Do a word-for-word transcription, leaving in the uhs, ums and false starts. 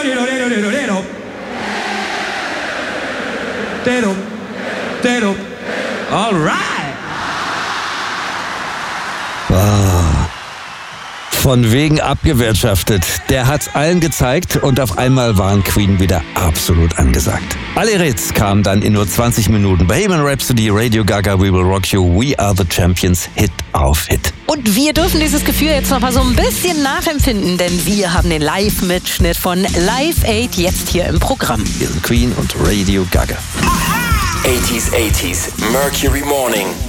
All right. Ah, von wegen abgewirtschaftet. Der hat's allen gezeigt und auf einmal waren Queen wieder absolut angesagt. Alle Hits kamen dann in nur zwanzig Minuten. Bohemian Rhapsody, Radio Gaga, We Will Rock You, We Are the Champions, Hit auf Hit. Und wir dürfen dieses Gefühl jetzt noch mal so ein bisschen nachempfinden, denn wir haben den Live-Mitschnitt von Live Aid jetzt hier im Programm. Wir sind Queen und Radio Gaga. eighties eighties Mercury Morning.